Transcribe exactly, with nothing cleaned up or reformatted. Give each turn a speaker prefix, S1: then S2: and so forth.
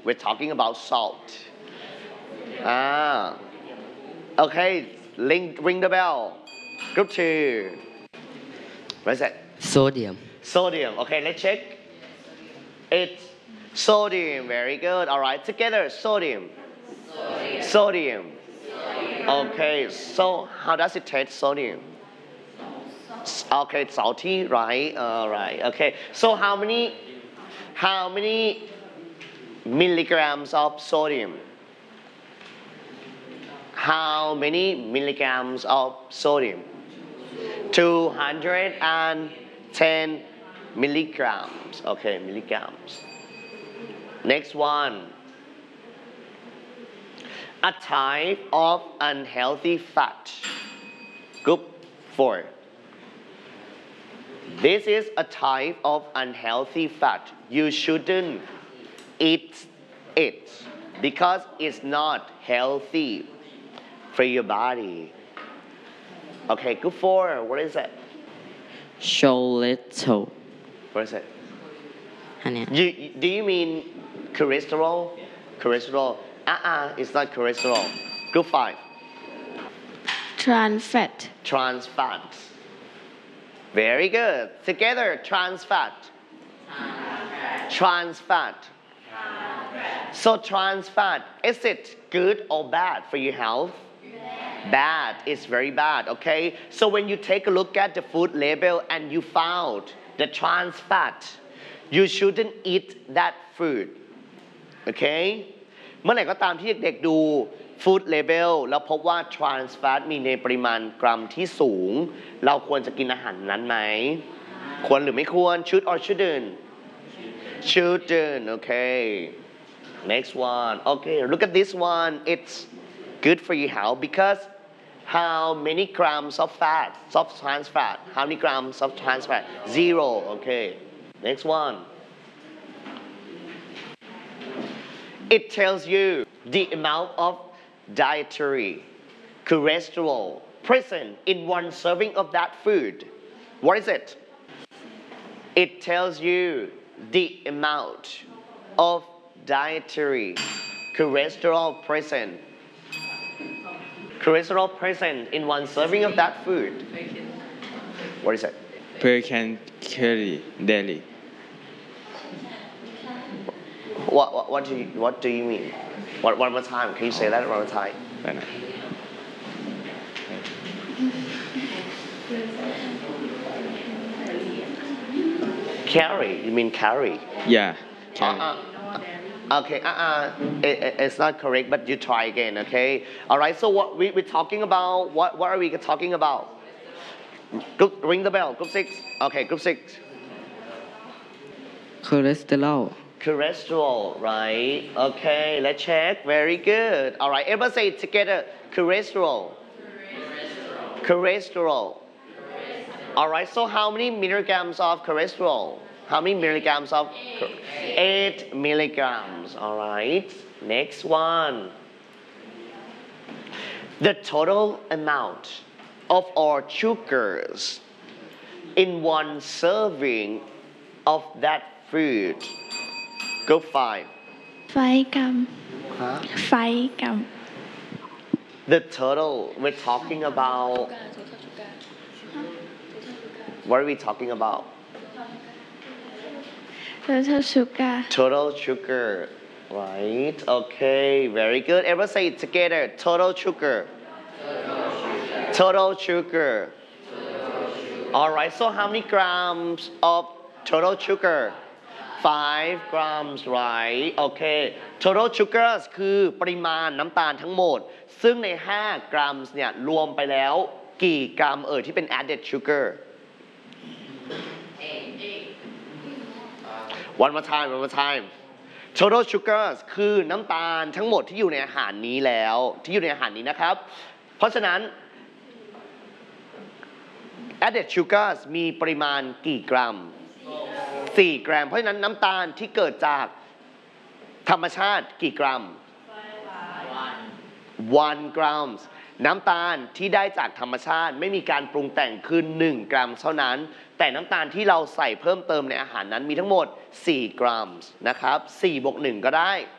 S1: we're talking about salt ah okay ring ring the bell group two what is that
S2: sodium
S1: sodium okay let's check it's sodium very good all right together sodium sodium, sodium. Okay so how does it taste sodium okay salty right all right okay so how many how many milligrams of sodium how many milligrams of sodium two hundred ten milligrams okay milligrams next one a type of unhealthy fat group four this is a type of unhealthy fat you shouldn't eat it because it's not healthy for your body okay group four what is it
S2: cholesterol
S1: what is it
S2: อันเนี้ย
S1: you do you mean cholesterol cholesterol uh-uh it's not cholesterol group five
S3: trans fat
S1: trans fat very good together trans fat trans fat so trans fat is it good or bad for your health bad it's very bad okay so when you take a look at the food label and you found the trans fat you shouldn't eat that food okay เมื่อไหร่ก็ตามที่เด็กๆดู food label แล้วพบว่า trans fat มีในปริมาณกรัมที่สูงเราควรจะกินอาหารนั้นไหมควรหรือไม่ควร should or shouldn't shouldn't okay next one okay look at this one it's good for your health because how many grams of fat of trans fat how many grams of trans fat zero okay next one it tells you the amount of dietary cholesterol present in one serving of that food what is it it tells you the amount of dietary cholesterol present cholesterol present in one serving of that food what is it
S4: per calorie daily
S1: what, what, what do you what do you mean what, one more time can you say that one more time carry you mean carry
S4: yeah carry.
S1: Uh-uh. Okay, uh-uh, it, it, it's not correct, but you try again, okay? All right, so what we, we're talking about, what, what are we talking about? Group, ring the bell, group six. Okay, group six.
S2: cholesterol
S1: Cholesterol, right? Okay, let's check. Very good. All right, everybody say it together. Cholesterol. Cholesterol. Cholesterol. All right, so how many milligrams of cholesterol? How many milligrams of? Eight. Eight milligrams. All right. Next one. The total amount of all sugars in one serving of that food. Go five.
S3: five gram
S1: Huh?
S3: five gram
S1: The total we're talking about. What are we talking about?
S3: total sugar
S1: Total sugar, right? Okay, very good. Everyone say it together. Total sugar. Total sugar. All right. So how many grams of total sugar? Five grams, right? Okay. Total sugars คือปริมาณน้ำตาลทั้งหมดซึ่งในห้ากรัมเนี่ยรวมไปแล้วกี่กรัมเอ่ยที่เป็น added sugar one more time one more time total sugars คือน้ำตาลทั้งหมดที่อยู่ในอาหารนี้แล้วที่อยู่ในอาหารนี้นะครับเพราะฉะนั้น added sugars มีปริมาณกี่กรัมสี่กรัมเพราะฉะนั้นน้ำตาลที่เกิดจากธรรมชาติกี่กรัม one gram น้ำตาลที่ได้จากธรรมชาติไม่มีการปรุงแต่งคือหนึ่งกรัมเท่านั้นแต่น้ำตาลที่เราใส่เพิ่มเติมในอาหารนั้นมีทั้งหมดสี่กรัมนะครับสี่บวกหนึ่งก็ได้